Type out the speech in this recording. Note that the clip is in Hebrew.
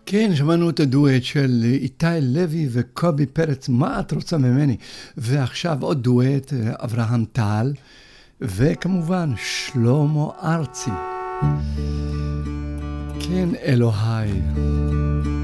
כן, שמענו את הדואט של איתי לוי וקובי פרץ, מה את רוצה ממני? ועכשיו עוד דואט, אברהם טל, וכמובן שלמה ארצי. כן, אלוהי.